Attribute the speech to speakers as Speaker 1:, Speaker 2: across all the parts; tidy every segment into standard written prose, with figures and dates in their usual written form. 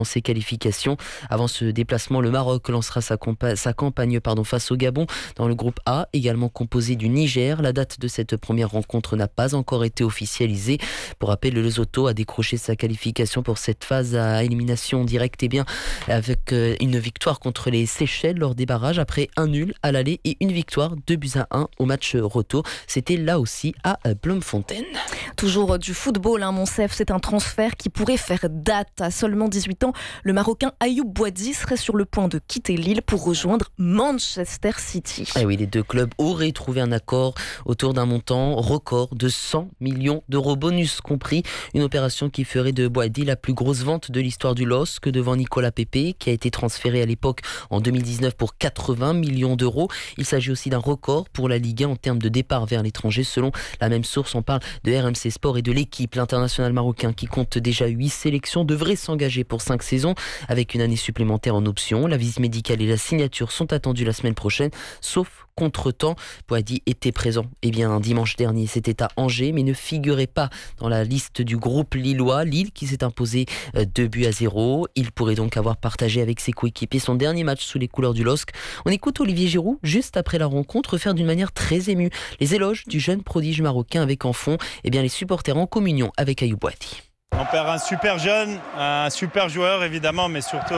Speaker 1: ses qualifications. Avant ce déplacement, le Maroc lancera sa campagne face au Gabon dans le groupe A, également composé du Niger. La date de cette première rencontre n'a pas encore été officialisée. Pour rappel, le Lesotho a décroché sa qualification pour cette phase à élimination directe avec une victoire contre les Seychelles lors des barrages après un nul à l'aller et une victoire 2-1 au match retour. C'était là aussi à Bloemfontein.
Speaker 2: Toujours du football, Monsef, c'est un transfert qui pourrait faire date. À seulement 18 ans, le Marocain Ayoub Boadi serait sur le point de quitter Lille pour rejoindre Manchester City.
Speaker 1: Ah oui, les deux clubs auraient trouvé un accord autour d'un montant record de 100 millions d'euros, bonus compris. Une opération qui ferait de Boadi la plus grosse vente de l'histoire du LOSC devant Nicolas Pepe, qui a été transféré à l'époque en 2019 pour 80 millions d'euros. Il s'agit aussi d'un record pour la Ligue 1 en termes de départ vers l'étranger. Selon la même source, on parle de RMC Sport et de l'équipe. L'international marocain, qui compte déjà 8 sélections, devrait s'engager pour 5 saisons avec une année supplémentaire en option. La visite médicale et la signature sont attendues la semaine prochaine, sauf contre-temps. Boadi était présent dimanche dernier, c'était à Angers, mais ne figurait pas dans la liste du groupe lillois. Lille qui s'est imposé 2-0. Il pourrait donc avoir partagé avec ses coéquipiers son dernier match sous les couleurs du LOSC. On écoute Olivier Giroud, juste après la rencontre, faire d'une manière très émue les éloges du jeune prodige marocain avec en fond les supporters en communion avec Ayoub Boadi.
Speaker 3: On perd un super jeune, un super joueur évidemment, mais surtout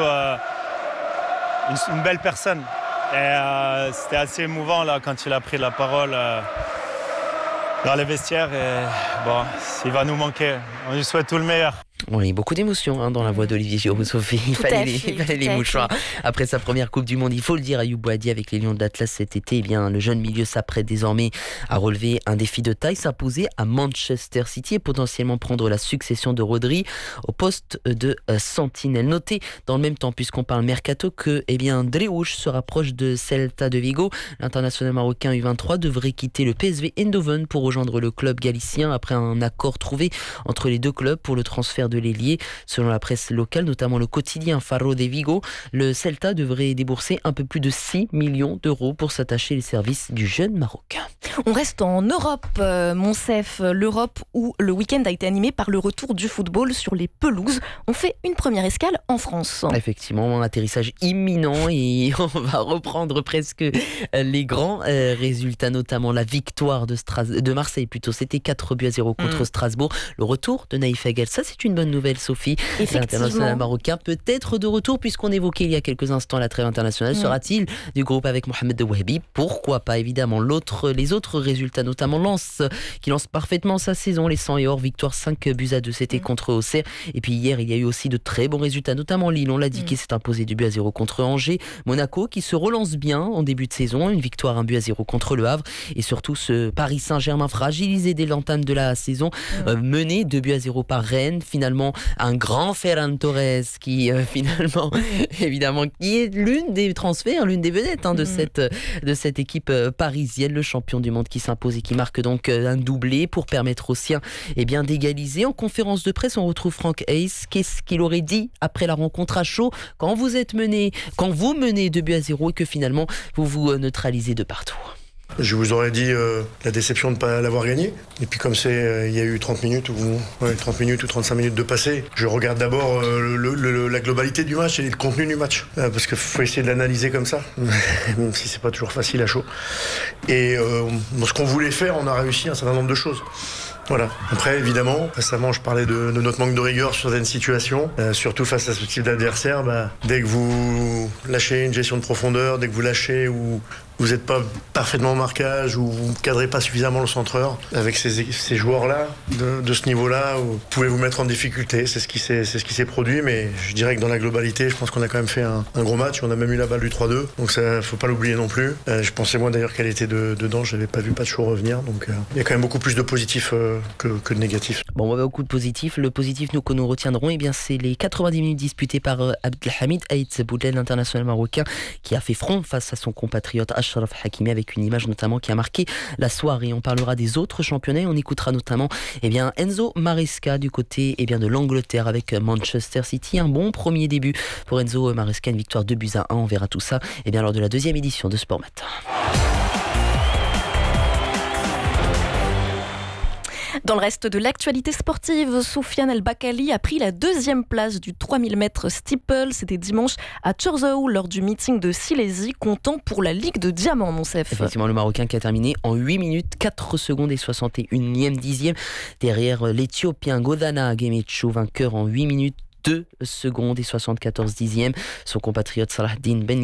Speaker 3: une belle personne. Et c'était assez émouvant là, quand il a pris la parole dans les vestiaires. Et bon, il va nous manquer. On lui souhaite tout le meilleur.
Speaker 1: Oui, beaucoup d'émotions dans la voix d'Olivier Giroud, Sophie. Il fallait les mouchoirs. Après sa première Coupe du Monde, il faut le dire, Ayoub Boadi avec les Lions de l'Atlas cet été, le jeune milieu s'apprête désormais à relever un défi de taille, s'imposer à Manchester City et potentiellement prendre la succession de Rodri au poste de sentinelle. Notez dans le même temps, puisqu'on parle mercato, que Driouche se rapproche de Celta de Vigo. L'international marocain U23 devrait quitter le PSV Eindhoven pour rejoindre le club galicien après un accord trouvé entre les deux clubs pour le transfert de l'ailier. Selon la presse locale, notamment le quotidien Faro de Vigo, le Celta devrait débourser un peu plus de 6 millions d'euros pour s'attacher les services du jeune Marocain.
Speaker 2: On reste en Europe, Monsef, l'Europe où le week-end a été animé par le retour du football sur les pelouses. On fait une première escale en France.
Speaker 1: Effectivement, un atterrissage imminent et on va reprendre presque les grands résultats, notamment la victoire de Marseille c'était 4-0 contre Strasbourg. Le retour de Naïf Aguel, ça c'est une bonne nouvelle, Sophie. L'international marocain peut être de retour, puisqu'on évoquait il y a quelques instants la trêve internationale. Sera-t-il du groupe avec Mohamed Wahbi? Pourquoi pas, évidemment. Les autres résultats, notamment Lens, qui lance parfaitement sa saison. Les 100 et or, victoire 5-2, c'était contre Auxerre. Et puis hier, il y a eu aussi de très bons résultats, notamment Lille, on l'a dit, qui s'est imposé 2-0 contre Angers. Monaco, qui se relance bien en début de saison, une victoire 1-0 contre Le Havre. Et surtout, ce Paris Saint-Germain fragilisé dès l'entame de la saison, mené 2-0 par Rennes. Finalement, un grand Ferran Torres qui finalement, évidemment, qui est l'une des transferts, l'une des vedettes de cette équipe parisienne, le champion du monde qui s'impose et qui marque donc un doublé pour permettre aux siens d'égaliser. En conférence de presse, on retrouve Franck Hayes. Qu'est-ce qu'il aurait dit après la rencontre à chaud quand vous menez 2-0 et que finalement vous vous neutralisez de partout?
Speaker 4: Je vous aurais dit la déception de ne pas l'avoir gagné. Et puis comme il y a eu 30 minutes ou 35 minutes de passé, je regarde d'abord la globalité du match et le contenu du match. Parce qu'il faut essayer de l'analyser comme ça, même si c'est pas toujours facile à chaud. Et dans ce qu'on voulait faire, on a réussi un certain nombre de choses. Voilà. Après, évidemment, récemment, je parlais de notre manque de rigueur sur certaines situations, surtout face à ce type d'adversaire. Dès que vous lâchez une gestion de profondeur, dès que vous lâchez ou vous n'êtes pas parfaitement au marquage ou vous ne cadrez pas suffisamment le centreur, avec ces joueurs-là, de ce niveau-là, vous pouvez vous mettre en difficulté. C'est ce qui s'est produit, mais je dirais que dans la globalité, je pense qu'on a quand même fait un gros match. On a même eu la balle du 3-2, donc ça, faut pas l'oublier non plus. Je pensais moi d'ailleurs qu'elle était dedans, je n'avais pas vu Pacho revenir, donc il y a quand même beaucoup plus de positifs que de négatifs.
Speaker 1: Bon, on va beaucoup de positifs. Le positif que nous retiendrons, c'est les 90 minutes disputées par Abdelhamid Aït Boudel, l'international marocain, qui a fait front face à son compatriote Achraf Hakimi, avec une image notamment qui a marqué la soirée. On parlera des autres championnats. On écoutera notamment Enzo Maresca du côté de l'Angleterre avec Manchester City. Un bon premier début pour Enzo Maresca, une victoire 2-1. On verra tout ça lors de la deuxième édition de Sport Matin.
Speaker 2: Dans le reste de l'actualité sportive, Soufiane El Bakkali a pris la 2e place du 3000 mètres steeple. C'était dimanche à Chorzów lors du meeting de Silésie, comptant pour la Ligue de Diamant, Monsef.
Speaker 1: Effectivement, le Marocain qui a terminé en 8 minutes, 4 secondes et 61e dixième. Derrière l'Éthiopien Godana Gemechu, vainqueur en 8 minutes, 2 secondes et 74 dixièmes. Son compatriote Salahdine Ben